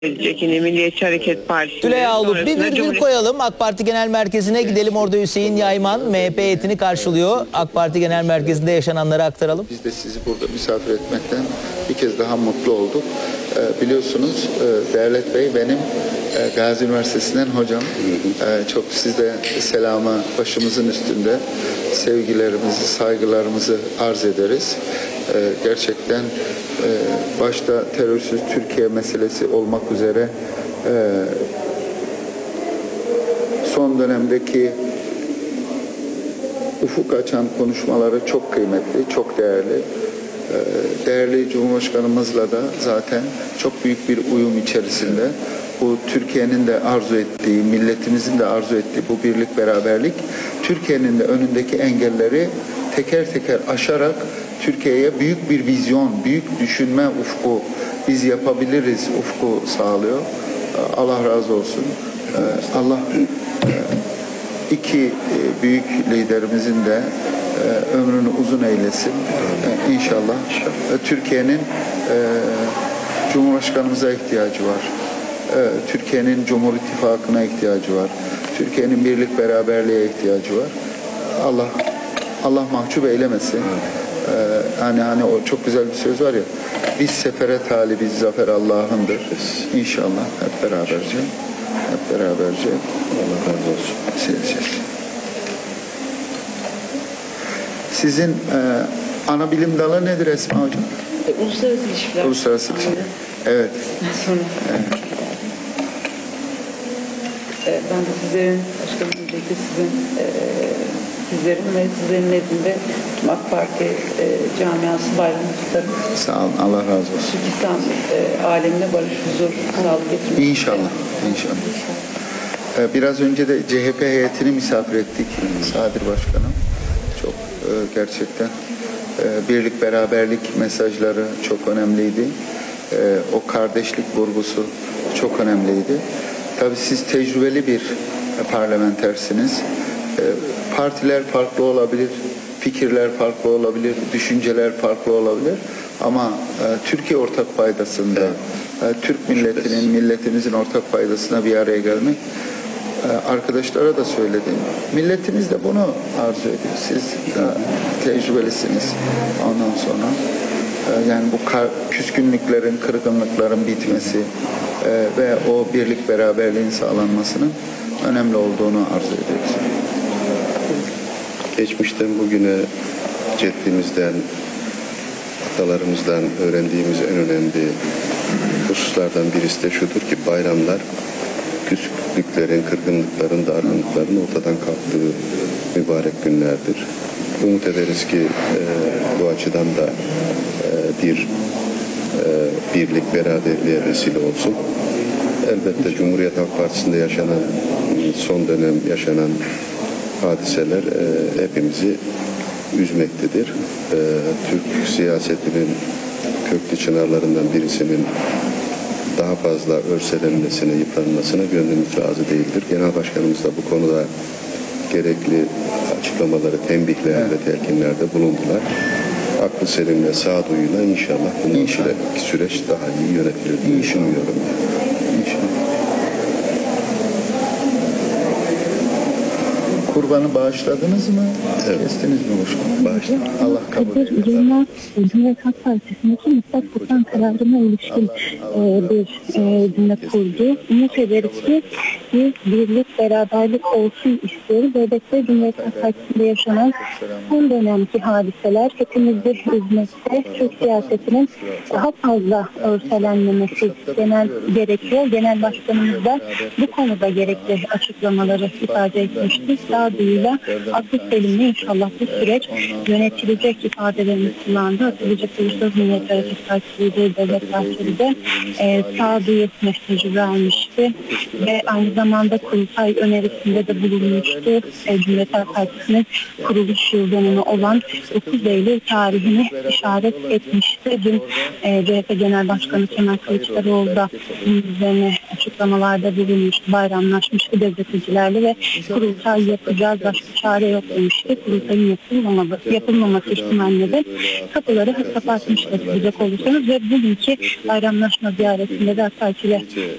edecek yine Milliyetçi Hareket Partisi. Tülay Avluk, bir virgül koyalım. AK Parti Genel Merkezi'ne gidelim. Orada Hüseyin Yayman MHP heyetini karşılıyor. AK Parti Genel Merkezi'nde yaşananları aktaralım. Biz de sizi burada misafir etmekten bir kez daha mutlu olduk. Biliyorsunuz Devlet Bey benim Gazi Üniversitesi'nden hocam. Çok size selamı başımızın üstünde sevgilerimizi, saygılarımızı arz ederiz. Gerçekten başta terörsüz Türkiye meselesi olmak üzere son dönemdeki ufuk açan konuşmaları çok kıymetli, çok değerli. Değerli Cumhurbaşkanımızla da zaten çok büyük bir uyum içerisinde. Bu Türkiye'nin de arzu ettiği, milletimizin de arzu ettiği bu birlik, beraberlik, Türkiye'nin de önündeki engelleri teker teker aşarak Türkiye'ye büyük bir vizyon, büyük düşünme ufku, biz yapabiliriz ufku sağlıyor. Allah razı olsun. Allah iki büyük liderimizin de ömrünü uzun eylesin. İnşallah. Türkiye'nin Cumhurbaşkanımıza ihtiyacı var. Türkiye'nin Cumhur İttifakı'na ihtiyacı var. Türkiye'nin birlik beraberliğe ihtiyacı var. Allah mahcup eylemesin. Hani o çok güzel bir söz var ya. Biz sefere talibiz, zafer Allah'ındır. İnşallah hep beraberce. Allah razı olsun. Sizin ana bilim dalı nedir Esma Hocam? Uluslararası ilişkiler. Uluslararası ilişkiler. Evet. Sonra. Evet. Ben de sizlerin, başkanım öncelikle sizlerin ve sizlerin nezdinde tüm AK Parti camiası bayramı kutlarım. Sağ olun. Allah razı olsun. Türkistan alemine barış, huzur, sağlık getirmek. İnşallah. Biraz önce de CHP heyetini misafir ettik. Sadir Başkanım. Çok gerçekten birlik, beraberlik mesajları çok önemliydi. O kardeşlik vurgusu çok önemliydi. Tabii siz tecrübeli bir parlamentersiniz. Partiler farklı olabilir, fikirler farklı olabilir, düşünceler farklı olabilir. Ama Türkiye ortak paydasında, Türk milletinin, milletimizin ortak paydasına bir araya gelmek, arkadaşlara da söyledim. Milletimiz de bunu arzu ediyor. Siz tecrübelisiniz. Ondan sonra yani bu küskünlüklerin, kırgınlıkların bitmesi ve o birlik beraberliğin sağlanmasının önemli olduğunu arzu ediyoruz. Geçmişten bugüne ceddimizden, atalarımızdan öğrendiğimiz en önemli hususlardan birisi de şudur ki bayramlar küskünlüklerin, kırgınlıkların, dargınlıkların ortadan kalktığı mübarek günlerdir. Umut ederiz ki bu açıdan da bir birlik, beraberliğe vesile olsun. Elbette Cumhuriyet Halk Partisi'nde yaşanan, son dönem yaşanan hadiseler hepimizi üzmektedir. Türk siyasetinin köklü çınarlarından birisinin daha fazla örselenmesine, yıpranmasına gönlümüz razı değildir. Genel Başkanımız da bu konuda gerekli açıklamaları, tembihler ve telkinlerde bulundular. Aklı selimle, sağduyuyla inşallah bundan sonraki süreç daha iyi yönetilir diye düşünüyorum. İnşallah. Kurbanı bağışladınız mı? Evet. Kestiniz mi başkanım? Bağışladım. Allah kabul etsin. Cumhuriyet Halk Partisi'ndeki mutlak tutan kararına ilişkin bir cümle kurdu. Umut ederiz ki biz birlik, beraberlik olsun istiyoruz. Elbette Cumhuriyet Halk Partisi'nde yaşanan son dönemki hadiseler hepimizi üzmekte. Türk siyasetinin daha fazla örselenmemesi gerekiyor. Genel Başkanımız da bu konuda gerekli açıklamaları ifade etmişti. Sağduyuyla, aklı selimle inşallah bu süreç yönetilecek ifadelerini kullandı. Hatırlayacak olursanız Milliyetçi Hareket Partisi lideri Devlet Bahçeli de sağduyu mesajı vermişti ve aynı zamanda kurultay önerisinde de bulunmuştu. Cumhuriyet Halk Partisi'nin kuruluş yıl dönümü olan 9 Eylül tarihini işaret etmişti. Dün CHP Genel Başkanı Kemal Kılıçdaroğlu da bunun üzerine açıklamalarda bulunmuştu, bayramlaşmıştı gazetecilerle ve kurultay yapı yapacağız, başka çare yok demişti. Kurultayın yapılmaması ihtimalle de kapıları kapatmışlar diyecek olursanız ve bugünkü bayramlaşma ziyaretinde de AK Parti ile